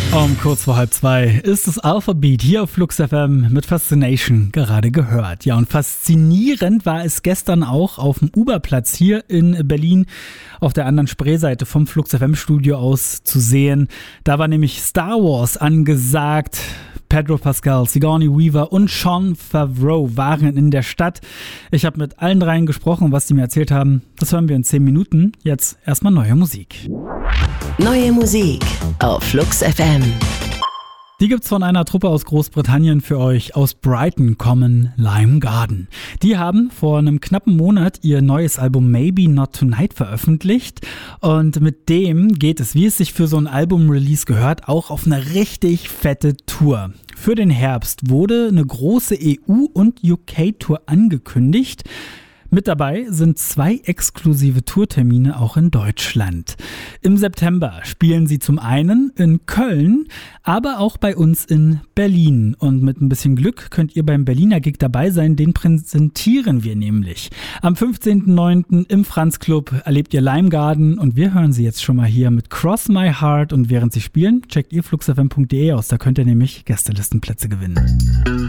Um kurz vor 1:30 ist das Alphabet hier auf Flux FM mit Fascination gerade gehört. Ja, und faszinierend war es gestern auch auf dem Uberplatz hier in Berlin auf der anderen Spreeseite vom Flux FM Studio aus zu sehen. Da war nämlich Star Wars angesagt. Pedro Pascal, Sigourney Weaver und Jon Favreau waren in der Stadt. Ich habe mit allen dreien gesprochen, was die mir erzählt haben. Das hören wir in 10 Minuten. Jetzt erstmal neue Musik. Neue Musik auf Flux FM. Die gibt's von einer Truppe aus Großbritannien für euch. Aus Brighton kommen Lime Garden. Die haben vor einem knappen Monat ihr neues Album Maybe Not Tonight veröffentlicht. Und mit dem geht es, wie es sich für so ein Album-Release gehört, auch auf eine richtig fette Tour. Für den Herbst wurde eine große EU- und UK-Tour angekündigt. Mit dabei sind 2 exklusive Tourtermine auch in Deutschland. Im September spielen sie zum einen in Köln, aber auch bei uns in Berlin. Und mit ein bisschen Glück könnt ihr beim Berliner Gig dabei sein, den präsentieren wir nämlich. Am 15.09. im Franz Club erlebt ihr Lime Garden und wir hören sie jetzt schon mal hier mit Cross My Heart. Und während sie spielen, checkt ihr fluxfm.de aus, da könnt ihr nämlich Gästelistenplätze gewinnen.